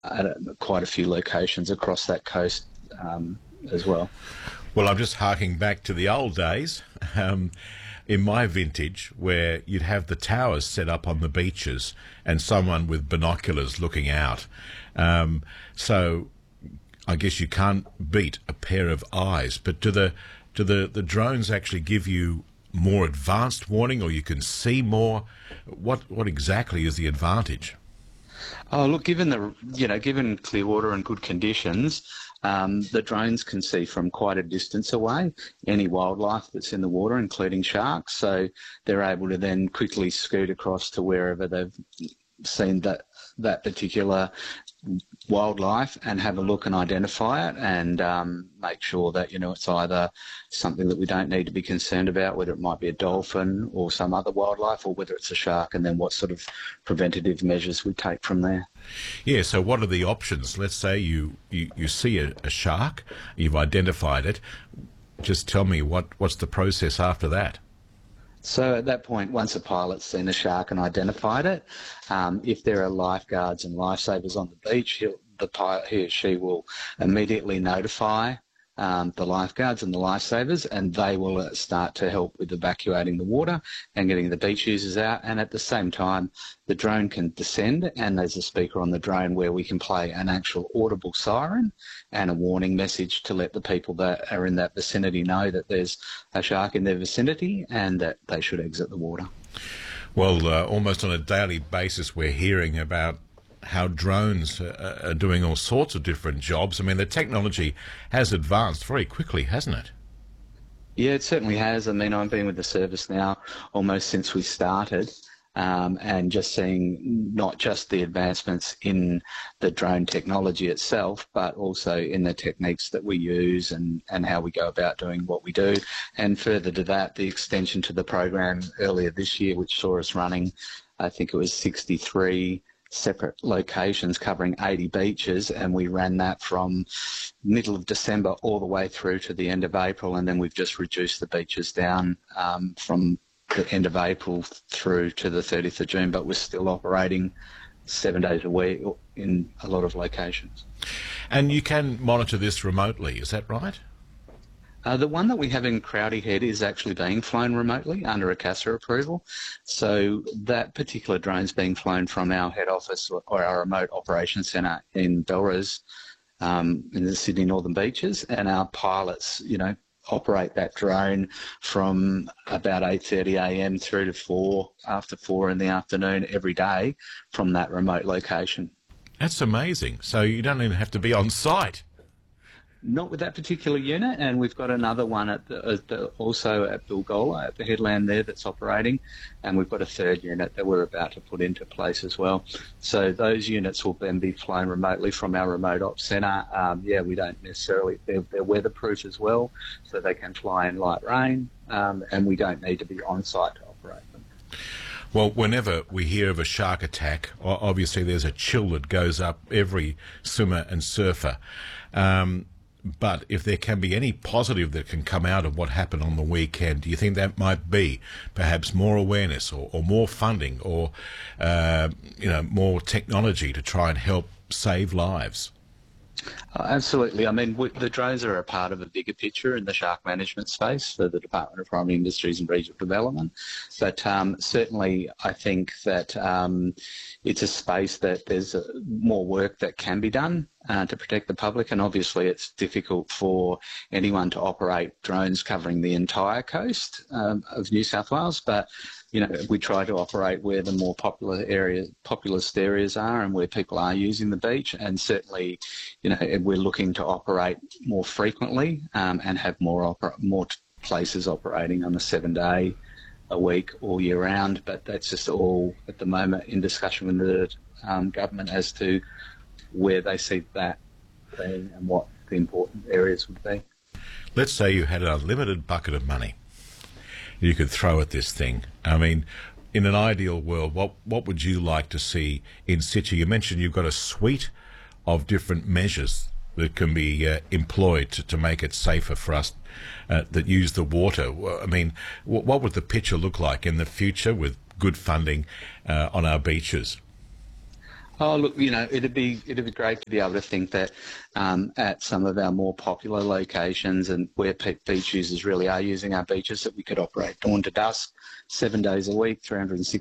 at quite a few locations across that coast as well. Well, I'm just harking back to the old days, in my vintage, where you'd have the towers set up on the beaches and someone with binoculars looking out. So I guess you can't beat a pair of eyes, but do the drones actually give you more advanced warning, or you can see more? What exactly is the advantage? Oh, look, given clear water and good conditions, the drones can see from quite a distance away any wildlife that's in the water, including sharks. So they're able to then quickly scoot across to wherever they've seen that particular wildlife and have a look and identify it, and make sure that it's either something that we don't need to be concerned about, whether it might be a dolphin or some other wildlife, or whether it's a shark, and then what sort of preventative measures we take from there. Yeah, so what are the options? Let's say you see a shark, you've identified it. Just tell me what's the process after that? So at that point, once a pilot's seen a shark and identified it, if there are lifeguards and lifesavers on the beach, he or she will immediately notify the lifeguards and the lifesavers, and they will start to help with evacuating the water and getting the beach users out. And at the same time, the drone can descend, and there's a speaker on the drone where we can play an actual audible siren and a warning message to let the people that are in that vicinity know that there's a shark in their vicinity and that they should exit the water. Well, almost on a daily basis, we're hearing about how drones are doing all sorts of different jobs. I mean, the technology has advanced very quickly, hasn't it? Yeah, it certainly has. I mean, I've been with the service now almost since we started, and just seeing not just the advancements in the drone technology itself, but also in the techniques that we use and how we go about doing what we do. And further to that, the extension to the program earlier this year, which saw us running, I think it was 63 separate locations covering 80 beaches, and we ran that from middle of December all the way through to the end of April, and then we've just reduced the beaches down from the end of April through to the 30th of June, but we're still operating 7 days a week in a lot of locations. And you can monitor this remotely, is that right? The one that we have in Crowdy Head is actually being flown remotely under a CASA approval. So that particular drone is being flown from our head office or our remote operations centre in Belrose, in the Sydney Northern Beaches, and our pilots, operate that drone from about 8:30 a.m. through to after 4 in the afternoon every day from that remote location. That's amazing. So you don't even have to be on site. Not with that particular unit, and we've got another one also at Bilgola, at the headland there, that's operating, and we've got a third unit that we're about to put into place as well. So those units will then be flown remotely from our remote ops centre. We don't necessarily, they're weatherproof as well, so they can fly in light rain, and we don't need to be on site to operate them. Well, whenever we hear of a shark attack, obviously there's a chill that goes up every swimmer and surfer. But if there can be any positive that can come out of what happened on the weekend, do you think that might be perhaps more awareness or more funding or, more technology to try and help save lives? Absolutely. I mean, the drones are a part of a bigger picture in the shark management space for the Department of Primary Industries and Regional Development. But certainly I think that it's a space that there's more work that can be done to protect the public. And obviously it's difficult for anyone to operate drones covering the entire coast of New South Wales. But we try to operate where the more populous areas are and where people are using the beach. And certainly, we're looking to operate more frequently and have more places operating on a 7-day a week all year round. But that's just all at the moment in discussion with the government as to where they see that being and what the important areas would be. Let's say you had an unlimited bucket of money you could throw at this thing. I mean, in an ideal world, what would you like to see in situ? You mentioned you've got a suite of different measures that can be employed to make it safer for us that use the water. I mean, what would the picture look like in the future with good funding on our beaches? Oh, look, it'd be great to be able to think that at some of our more popular locations and where beach users really are using our beaches, that we could operate dawn to dusk, 7 days a week, 360